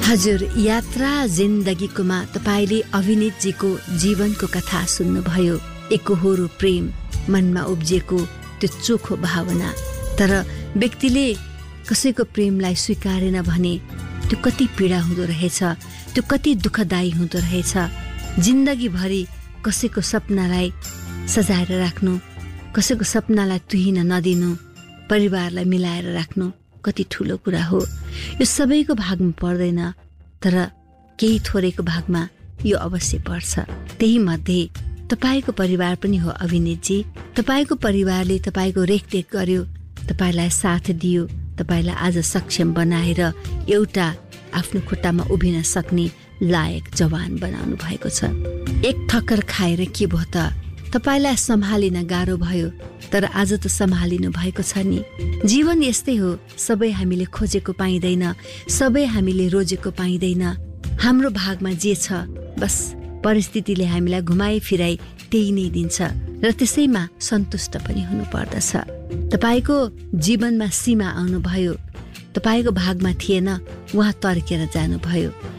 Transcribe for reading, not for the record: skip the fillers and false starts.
हजुर, यात्रा जिन्दगीकोमा तपाईले अभिनीतजीको जीवनको कथा सुन्नुभयो। एकहोरो प्रेम, मनमा उब्जिएको त्यो चोखो भावना। तर व्यक्तिले कसैको प्रेमलाई स्वीकारेन भने त्यो कति पीडा हुँदो रहेछ, त्यो कति दुःखदायी हुँदो रहेछ। जिन्दगीभरि कसैको सपनालाई सजाएर राख्नु, कसैको सपनालाई तुहिन नदिनु, परिवारलाई मिलाएर राख्नु कति ठुलो कुरा हो। यो सबैको भागमा पर्दैन, तर केही थोरैको भागमा यो अवश्य पर्छ। त्यही मध्ये तपाईको परिवार पनि हो अभिनीतजी। तपाईको परिवारले तपाईको रेखदेख गर्यो, तपाईलाई साथ दियो, तपाईलाई आज सक्षम बनाएर एउटा आफ्नो खुट्टामा उभिन सक्ने लायक जवान बनाउनु भएको छ। एक ठक्कर खाएर के भयो त? तपाईलाई सम्हालिन गाह्रो भयो, तर आज त सम्हालिनु भएको छ नि। जीवन यस्तै हो, सबै हामीले खोजेको पाइँदैन, सबै हामीले रोजेको पाइँदैन। हाम्रो भागमा जे छ बस परिस्थितिले हामीलाई घुमाई फिराई त्यही नै दिन्छ र त्यसैमा सन्तुष्ट पनि हुनु पर्दछ। तपाईको जीवनमा सीमा आउनुभयो, तपाईको भागमा थिएन, उहाँ तर्केर जानुभयो।